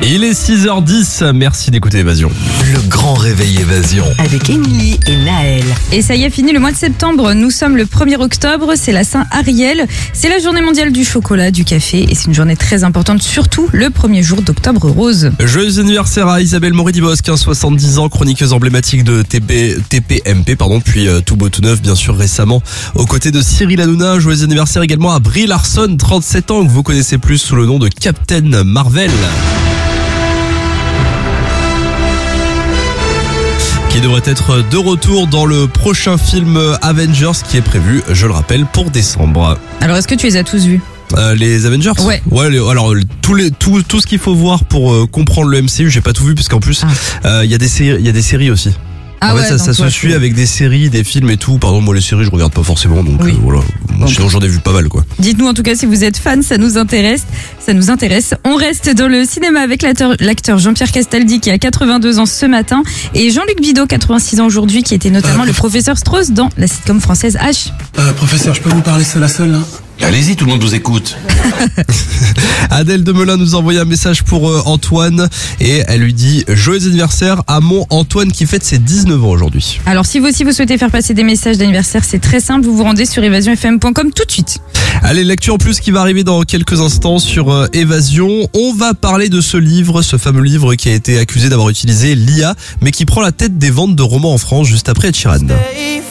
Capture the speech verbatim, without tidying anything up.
Il est six heures dix, merci d'écouter Évasion. Le grand réveil Évasion. Avec Émilie et Naël. Et ça y est, fini le mois de septembre. Nous sommes le premier octobre, c'est la Saint-Ariel. C'est la journée mondiale du chocolat, du café. Et c'est une journée très importante, surtout le premier jour d'octobre rose. Joyeux anniversaire à Isabelle Moridibosque, hein, soixante-dix ans, chroniqueuse emblématique de T P, T P M P, pardon, puis euh, tout beau tout neuf, bien sûr, récemment, aux côtés de Cyril Hanouna. Joyeux anniversaire également à Brie Larson, trente-sept ans, que vous connaissez plus sous le nom de Captain Marvel. Qui devrait être de retour dans le prochain film Avengers qui est prévu, je le rappelle, pour décembre. Alors, est-ce que tu les as tous vus ? Euh, les Avengers. Ouais. Ouais. Les, alors tous les tout tout ce qu'il faut voir pour euh, comprendre le M C U, j'ai pas tout vu puisqu'en plus il ah. euh, y a des séries, il y a des séries aussi. Ah en ouais, fait, ça, ça se ouais, suit ouais. avec des séries, des films et tout. Pardon, moi les séries je regarde pas forcément, donc oui. euh, voilà. Bon. Sinon j'en ai vu pas mal quoi. Dites-nous en tout cas si vous êtes fan, ça nous intéresse. Ça nous intéresse. On reste dans le cinéma avec l'acteur, l'acteur Jean-Pierre Castaldi qui a quatre-vingt-deux ans ce matin et Jean-Luc Bideau, quatre-vingt-six ans aujourd'hui, qui était notamment euh, le professeur Strauss dans la sitcom française H. Euh, professeur, je peux vous parler seul à seul là ? Allez-y, tout le monde vous écoute. Adèle Demelin nous a envoyé un message pour euh, Antoine et elle lui dit joyeux anniversaire à mon Antoine qui fête ses dix-neuf ans aujourd'hui. Alors si vous aussi vous souhaitez faire passer des messages d'anniversaire, c'est très simple, vous vous rendez sur évasion f m point com tout de suite. Allez, lecture en plus qui va arriver dans quelques instants sur euh, Évasion. On va parler de ce livre, ce fameux livre qui a été accusé d'avoir utilisé l'I A mais qui prend la tête des ventes de romans en France juste après Ed Sheeran.